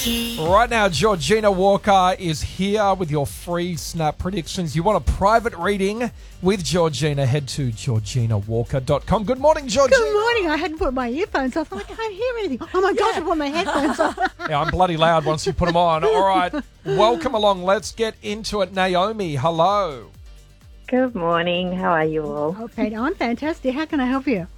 Right now, Georgina Walker is here with your free Snap predictions. You want a private reading with Georgina? Head to georginawalker.com. Good morning, Georgina. Good morning. I hadn't put my earphones on. I can't hear anything. Oh, my gosh, I put my headphones on. Yeah, I'm bloody loud once you put them on. All right, welcome along. Let's get into it. Naomi, hello. Good morning. How are you all? Okay, I'm fantastic. How can I help you?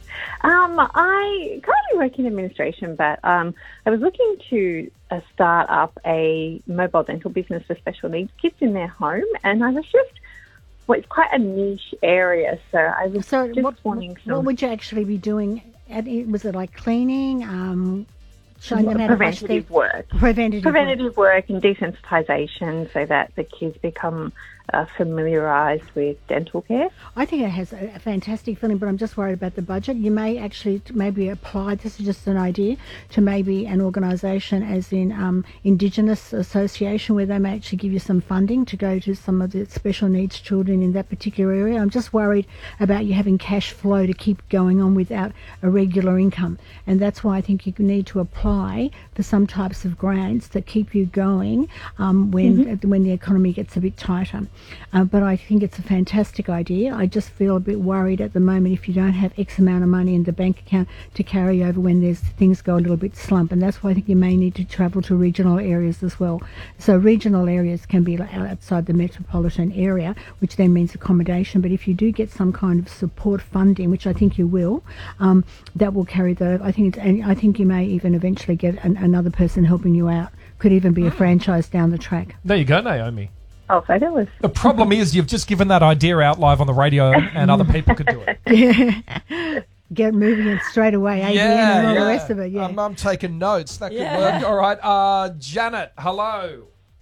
I currently work in administration, but I was looking to start up a mobile dental business for special needs kids in their home, and I was just, well, it's quite a niche area, so I was wanting some... What would you actually be doing? Was it like cleaning, showing them how to brush their... Preventative work and desensitisation so that the kids become familiarised with dental care. I think it has a fantastic feeling, but I'm just worried about the budget. You may actually maybe apply, this is just an idea, to maybe an organisation as in Indigenous Association, where they may actually give you some funding to go to some of the special needs children in that particular area. I'm just worried about you having cash flow to keep going on without a regular income, and that's why I think you need to apply for some types of grants that keep you going when the economy gets a bit tighter. But I think it's a fantastic idea. I just feel a bit worried at the moment if you don't have X amount of money in the bank account to carry over when there's things go a little bit slump, and that's why I think you may need to travel to regional areas as well. So regional areas can be outside the metropolitan area, which then means accommodation. But if you do get some kind of support funding, which I think you will, that will carry the. I think you may even eventually get another person helping you out. Could even be a franchise down the track. There you go, Naomi. Oh, fabulous. The problem is you've just given that idea out live on the radio and other people could do it. Yeah. Get moving it straight away, ABN and all the rest of it, yeah. I'm taking notes. That could work. All right. Janet, hello.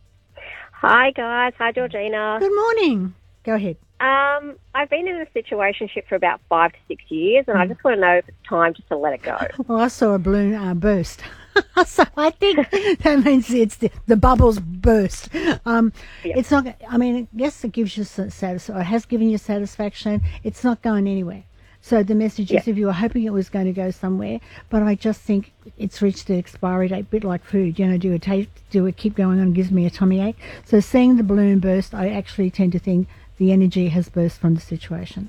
Hi, guys. Hi, Georgina. Good morning. Go ahead. I've been in a situationship for about 5 to 6 years, and I just want to know if it's time just to let it go. Well, I saw a balloon burst. So I think that means it's the bubbles burst. It's not. I mean, yes, it gives you satisfaction. It has given you satisfaction. It's not going anywhere. So the message is, if you were hoping it was going to go somewhere, but I just think it's reached the expiry date, a bit like food. You know, do it keep going on? Gives me a tummy ache. So seeing the balloon burst, I actually tend to think the energy has burst from the situation.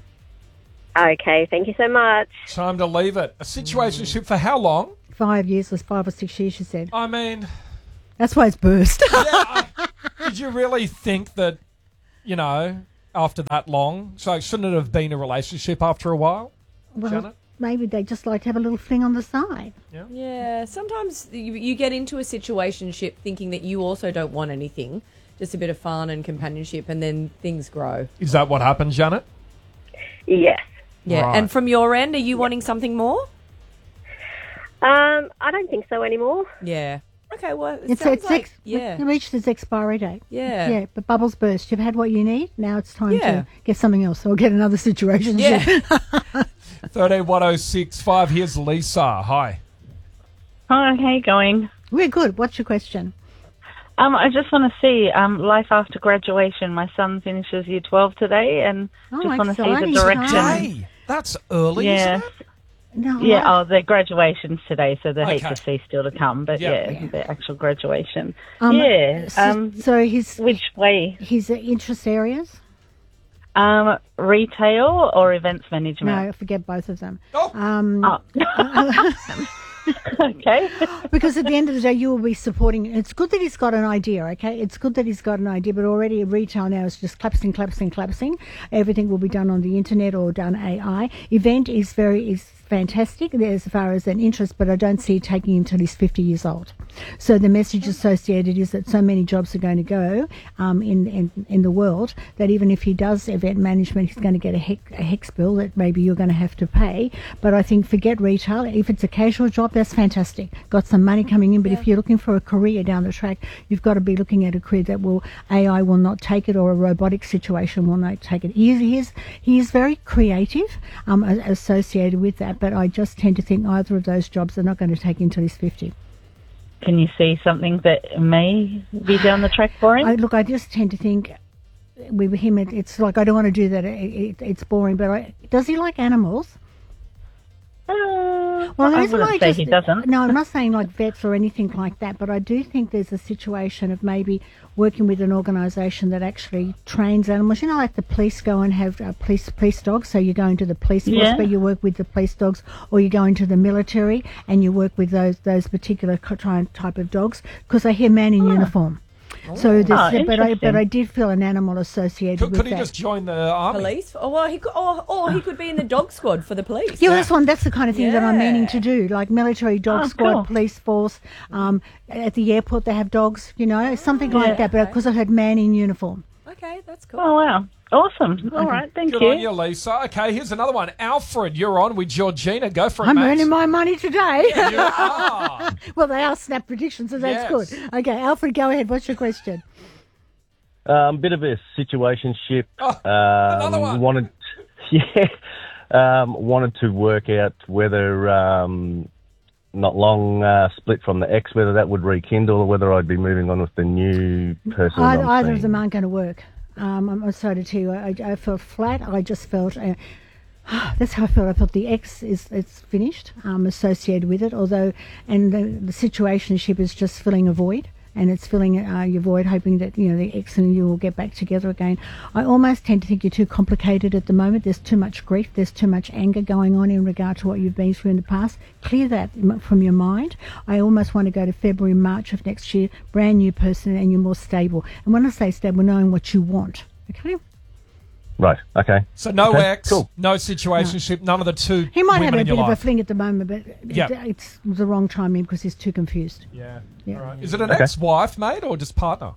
Okay, thank you so much. Time to leave it. A situationship for how long? 5 years, was 5 or 6 years, she said. I mean... That's why it's burst. Did you really think that, after that long? So shouldn't it have been a relationship after a while, Janet? Maybe they just like to have a little fling on the side. Yeah, sometimes you get into a situationship thinking that you also don't want anything, just a bit of fun and companionship, and then things grow. Is that what happened, Janet? Yes. Yeah, Right. And from your end, are you wanting something more? I don't think so anymore. Yeah. Okay, well, It reached its expiry date. Yeah. Yeah, but bubbles burst. You've had what you need. Now it's time to get something else or get another situation. Yeah. 131065. Here's Lisa. Hi. Hi, how you going? We're good. What's your question? I just want to see life after graduation. My son finishes year 12 today, and just want to see the direction. Hey, that's early, isn't it? No, their graduation's today, so the HSC still to come, but the actual graduation. So his which way? His interest areas? Retail or events management? No, forget both of them. Okay. Because at the end of the day, you will be supporting. It's good that he's got an idea, okay? It's good that he's got an idea, but already retail now is just collapsing. Everything will be done on the internet or done AI. Event is fantastic as far as an interest, but I don't see it taking him until he's 50 years old. So the message associated is that so many jobs are going to go in the world that even if he does event management, he's going to get a HEX bill that maybe you're going to have to pay. But I think forget retail. If it's a casual job, that's fantastic. Got some money coming in. But if you're looking for a career down the track, you've got to be looking at a career that AI will not take it, or a robotic situation will not take it. He is very creative associated with that. But I just tend to think either of those jobs are not going to take him until he's 50. Can you see something that may be down the track for him? I just tend to think with him, it's like, I don't want to do that. It's boring. But does he like animals? Well, I the reason wouldn't why say he doesn't. No, I'm not saying like vets or anything like that, but I do think there's a situation of maybe working with an organisation that actually trains animals. You know, like the police go and have police dogs. So you go into the police force, Yeah. but you work with the police dogs, or you go into the military and you work with those particular type of dogs, because I hear man in uniform. So, but I did feel an animal associated with Could he that. just join the army? Police? Oh, well, he could be in the dog squad for the police. Yeah, that's the kind of thing that I'm meaning Yeah. to do, like military dog squad, cool. police force. At the airport, they have dogs, something like that. But because I heard man in uniform. Okay, that's cool. Oh, wow. Awesome. All right, thank Good you. on you, Lisa. Okay, here's another one. Alfred, you're on with Georgina. Go for it, I'm mate. earning my money today. You are. Well, they are snap predictions, so that's Yes. good. Okay, Alfred, go ahead. What's your question? Bit of a situationship. Another one. Wanted to work out whether not long split from the ex, whether that would rekindle or whether I'd be moving on with the new person. Either of them aren't going to work. I'm sorry to tell you, I felt flat. I just felt. That's how I felt. I felt the ex it's finished, associated with it. Although, and the situationship is just filling a void, and it's filling your void, hoping that the ex and you will get back together again. I almost tend to think you're too complicated at the moment. There's too much grief. There's too much anger going on in regard to what you've been through in the past. Clear that from your mind. I almost want to go to February, March of next year, brand new person, and you're more stable. And when I say stable, knowing what you want. Okay. Right. Okay. So no Okay, ex, cool. no situationship, none of the two He might have women a in your bit of a life. fling at the moment, but it's the wrong time in because he's too confused. Yeah. Yeah. All right. Is it an Okay. ex-wife, mate, or just partner?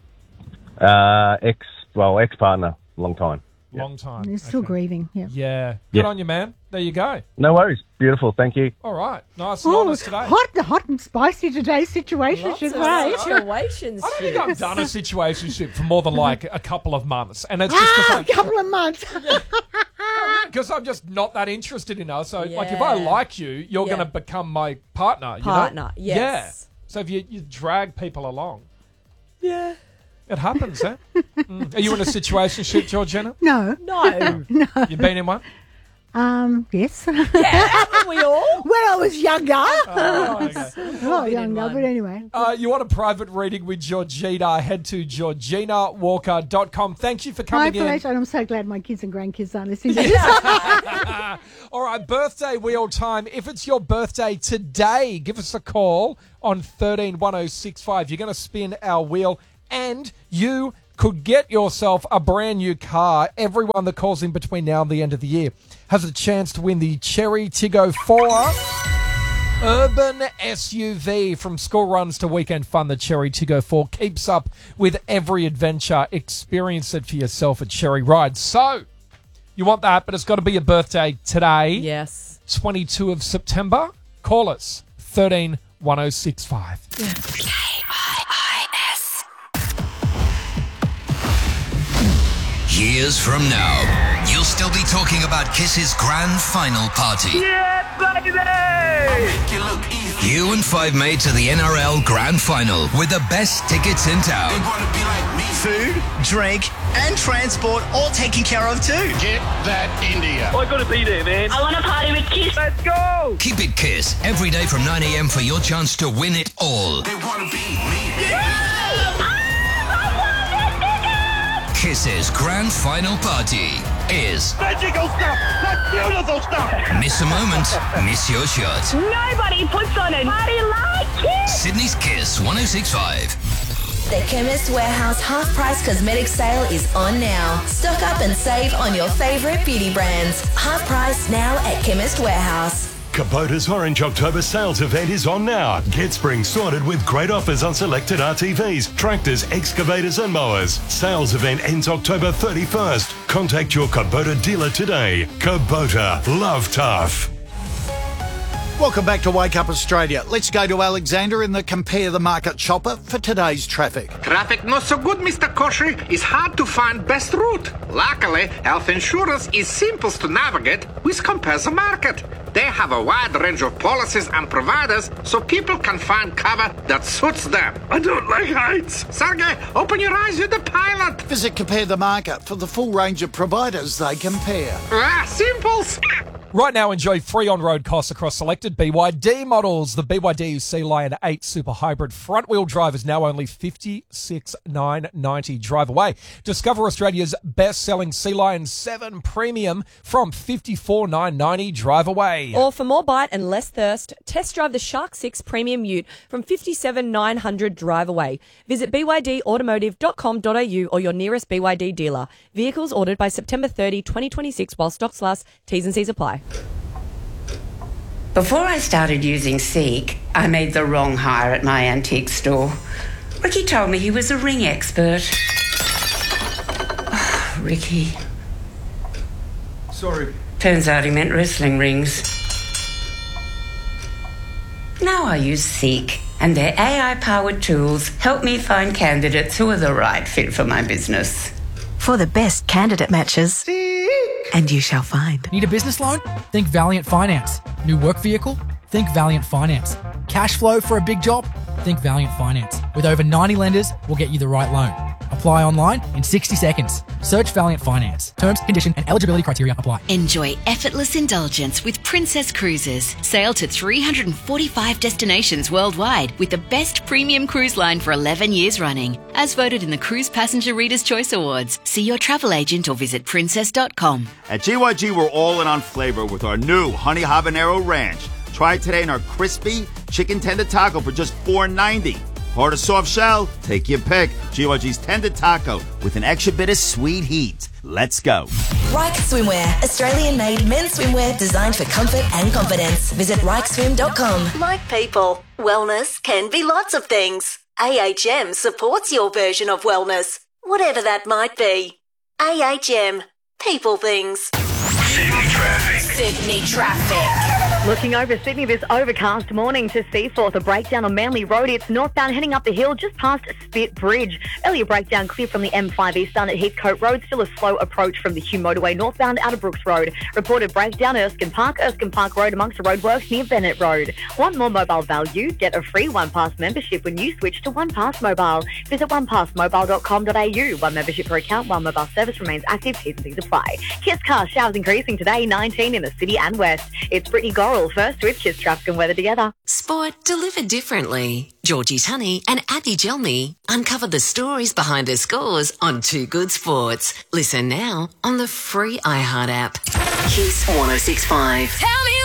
Ex-partner, long time. Long time. He's still Okay. grieving. Yeah. Yeah. Good Yeah. on you, man. There you go. No worries. Beautiful. Thank you. All right. Nice and honest today. hot and spicy today's situation. Lots of Right? situations. I don't think I've done a situationship for more than like a couple of months, and it's just A couple of months. because I'm just not that interested in her. So, like, if I Yeah. like you, you're Yeah. going to become my partner. Partner, You know? yes. Yeah. So if you drag people along, Yeah. it happens, eh? Are you in a situationship, Georgina? No. No. You've been in one? Yes. Haven't we all? When I was younger. Oh, okay. Not younger, but anyway. You want a private reading with Georgina? Head to georginawalker.com. Thank you for Hi, coming in. Felicia, and I'm so glad my kids and grandkids aren't listening to this. All right, birthday wheel time. If it's your birthday today, give us a call on 131065. You're going to spin our wheel, and you could get yourself a brand new car. Everyone that calls in between now and the end of the year has a chance to win the Cherry Tiggo 4 Urban SUV. From school runs to weekend fun, the Cherry Tiggo 4 keeps up with every adventure. Experience it for yourself at Cherry Ride. So, you want that, but it's got to be your birthday today. Yes. 22 of September. Call us 131065. Years from now, you'll still be talking about Kiss's grand final party. Yeah, baby! You and five mates to the NRL grand final with the best tickets in town. Food, drink, and transport all taken care of too. Get that India. I gotta be there, man. I want to party with Kiss. Let's go! Keep it Kiss every day from 9 a.m. for your chance to win it all. Kiss's grand final party is... Magical stuff! That's beautiful stuff! Miss a moment, miss your shot. Nobody puts on a party like Kiss. Sydney's Kiss 106.5. The Chemist Warehouse half-price cosmetic sale is on now. Stock up and save on your favourite beauty brands. Half price now at Chemist Warehouse. Kubota's Orange October sales event is on now. Get spring sorted with great offers on selected RTVs, tractors, excavators and mowers. Sales event ends October 31st. Contact your Kubota dealer today. Kubota, love tough. Welcome back to Wake Up Australia. Let's go to Alexander in the Compare the Market Chopper for today's traffic. Traffic not so good, Mr. Kosher. It's hard to find best route. Luckily, health insurance is simple to navigate with Compare the Market. They have a wide range of policies and providers so people can find cover that suits them. I don't like heights. Sergey, open your eyes, you're the pilot. Visit Compare the Market for the full range of providers they compare. Simples. Right now, enjoy free on-road costs across selected BYD models. The BYD Sea Lion 8 Super Hybrid front-wheel drive is now only $56,990 drive away. Discover Australia's best-selling Sea Lion 7 Premium from $54,990 drive away. Or for more bite and less thirst, test drive the Shark 6 Premium Ute from $57,900 drive away. Visit bydautomotive.com.au or your nearest BYD dealer. Vehicles ordered by September 30, 2026 while stocks last. T's and C's apply. Before I started using Seek, I made the wrong hire at my antique store. Ricky told me he was a ring expert. Oh, Ricky. Sorry. Turns out he meant wrestling rings. Now I use Seek, and their AI-powered tools help me find candidates who are the right fit for my business. For the best candidate matches. And you shall find. Need a business loan? Think Valiant Finance. New work vehicle? Think Valiant Finance. Cash flow for a big job? Think Valiant Finance. With over 90 lenders, we'll get you the right loan. Apply online in 60 seconds. Search Valiant Finance. Terms, condition and eligibility criteria apply. Enjoy effortless indulgence with Princess Cruises. Sail to 345 destinations worldwide with the best premium cruise line for 11 years running. As voted in the Cruise Passenger Reader's Choice Awards. See your travel agent or visit princess.com. At GYG, we're all in on flavor with our new Honey Habanero Ranch. Try it today in our crispy chicken tender taco for just $4.90. Hard or soft shell? Take your pick. GYG's tender taco with an extra bit of sweet heat. Let's go. Reich Swimwear, Australian-made men's swimwear designed for comfort and confidence. Visit reichswim.com. Like people, wellness can be lots of things. AHM supports your version of wellness, whatever that might be. AHM, people things. Sydney traffic. Sydney traffic. Looking over Sydney this overcast morning to Seaforth, a breakdown on Manly Road. It's northbound heading up the hill just past Spit Bridge. Earlier breakdown clear from the M5 eastbound at Heathcote Road. Still a slow approach from the Hume Motorway northbound out of Brooks Road. Reported breakdown Erskine Park Road amongst the roadworks near Bennett Road. Want more mobile value? Get a free OnePass membership when you switch to OnePass Mobile. Visit onepassmobile.com.au. One membership per account, one mobile service remains active. T's and C's apply. Kiss car showers increasing today, 19 in the city and west. It's Brittany Gorrell first with Kiss traffic and weather together. Sport delivered differently. Georgie's Honey and Abby Gelmy uncover the stories behind the scores on Too Good Sports. Listen now on the free iHeart app. Kiss 106.5. Tell me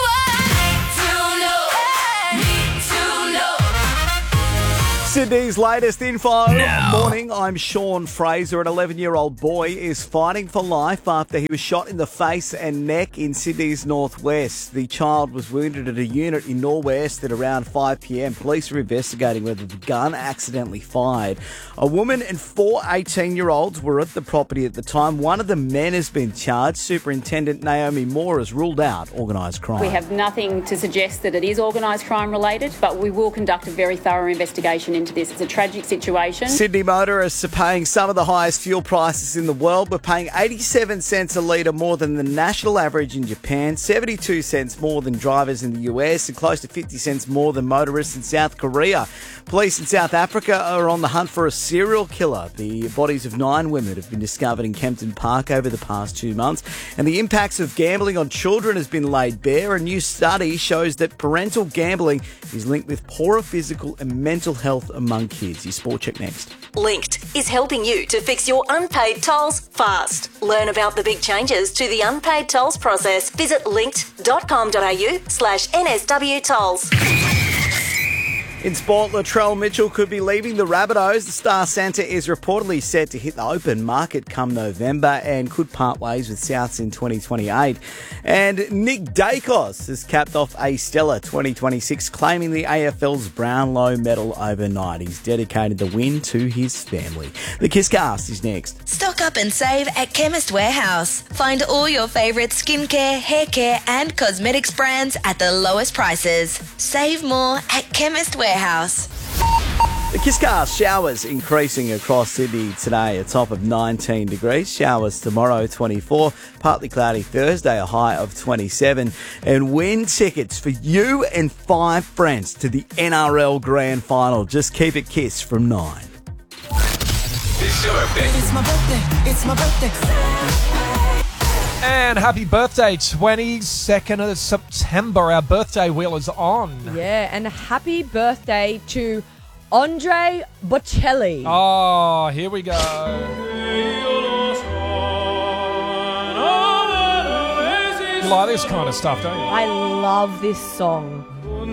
Sydney's latest info. Morning, I'm Sean Fraser. An 11-year-old boy is fighting for life after he was shot in the face and neck in Sydney's northwest. The child was wounded at a unit in Norwest at around 5 p.m. Police are investigating whether the gun accidentally fired. A woman and 4 18-year-olds were at the property at the time. One of the men has been charged. Superintendent Naomi Moore has ruled out organised crime. We have nothing to suggest that it is organised crime related, but we will conduct a very thorough investigation into this. It's a tragic situation. Sydney motorists are paying some of the highest fuel prices in the world. We're paying 87 cents a litre more than the national average in Japan, 72 cents more than drivers in the US, and close to 50 cents more than motorists in South Korea. Police in South Africa are on the hunt for a serial killer. The bodies of 9 women have been discovered in Kempton Park over the past 2 months, and the impacts of gambling on children has been laid bare. A new study shows that parental gambling is linked with poorer physical and mental health among kids. Your Sport Check next. Linked is helping you to fix your unpaid tolls fast. Learn about the big changes to the unpaid tolls process. Visit linked.com.au/NSW tolls. In sport, Latrell Mitchell could be leaving the Rabbitohs. The Star Centre is reportedly set to hit the open market come November and could part ways with Souths in 2028. And Nick Dacos has capped off a stellar 2026, claiming the AFL's Brownlow medal overnight. He's dedicated the win to his family. The Kisscast is next. Stock up and save at Chemist Warehouse. Find all your favourite skincare, hair care and cosmetics brands at the lowest prices. Save more at Chemist Warehouse. The Kisscast, showers increasing across Sydney today, a top of 19 degrees. Showers tomorrow, 24. Partly cloudy Thursday, a high of 27. And win tickets for you and 5 friends to the NRL Grand Final. Just keep it Kiss from 9. It's your birthday. It's my birthday. It's my birthday. And happy birthday, 22nd of September. Our birthday wheel is on. Yeah, and happy birthday to Andre Bocelli. Oh, here we go. You like this kind of stuff, don't you? I love this song.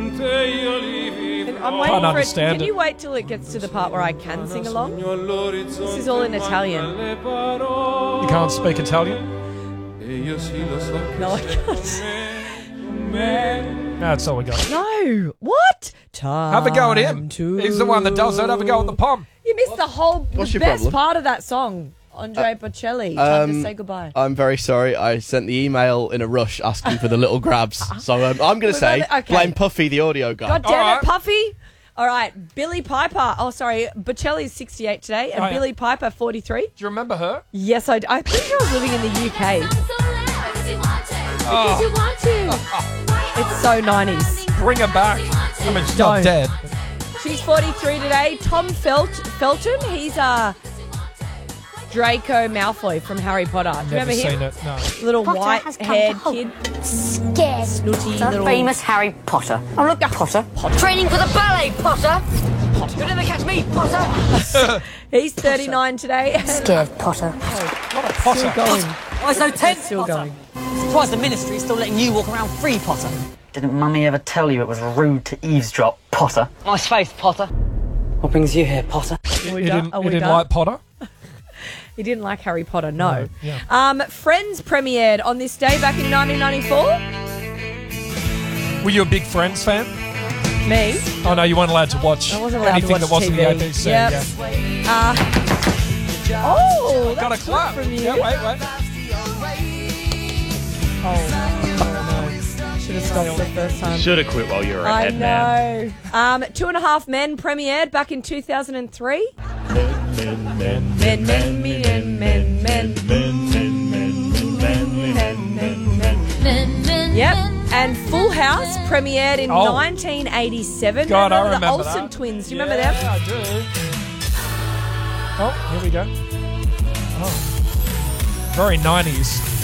I'm waiting Can't for understand Can it. you wait till it gets to the part where I can sing along? This is all in Italian. You can't speak Italian? No, I can't. That's all we got. No. What? Time Have a go at him. He's the one that does it. Have a go at the pom. You missed the What's the your best problem? part of that song. Andre Bocelli. Time to say goodbye. I'm very sorry. I sent the email in a rush asking for the little grabs. So I'm going to say Okay. blame Puffy, the audio guy. God damn it, Puffy. All right, Billy Piper. Oh, sorry, Bocelli's 68 today, and Oh, yeah. Billy Piper 43. Do you remember her? Yes, I do. I think I was living in the UK. Oh. It's so 90s. Bring her back. I mean, she's Don't. not dead. She's 43 today. Tom Felton, he's Draco Malfoy from Harry Potter. Do you Never remember him? seen it, no. Little Potter has come white-haired to kid. Scared Snooty Potter. little... Famous Harry Potter. Oh, look, Potter. Training for the ballet, Potter. You'll never catch me, Potter. He's 39 today. Scared Potter. What a Potter. Still going. Oh, it's so tense, Still going. Surprised the ministry's still letting you walk around free, Potter. Didn't Mummy ever tell you it was rude to eavesdrop, Potter? Nice face, Potter. What brings you here, Potter? You didn't like Potter? He didn't like Harry Potter, no. Yeah. Friends premiered on this day back in 1994. Were you a big Friends fan? Me? Oh, no, you weren't allowed to watch I wasn't allowed anything to watch that wasn't TV. the ABC. Yep. Yeah. Oh, Got a that's clap. good from you. Yeah, wait. Oh, should have stopped the first time. Should have quit while you were I ahead, man. know. 2.5 Men premiered back in 2003. Yep. And Full House premiered in 1987. God, I the remember Olsen that. twins. Do you remember them? Yeah, I do. Oh, here we go. Oh. Very 90s.